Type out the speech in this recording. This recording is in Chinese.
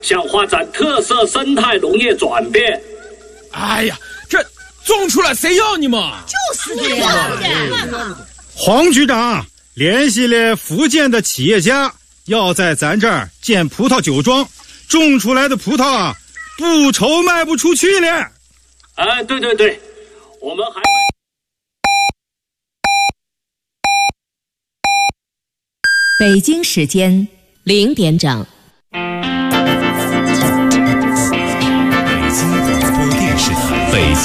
想发展特色生态农业转变。 哎呀，这种出来谁要你嘛？ 就是这样。 黄局长联系了福建的企业家，要在咱这儿建葡萄酒庄，种出来的葡萄啊，不愁卖不出去了。 哎，对对对，我们还北京时间0点整。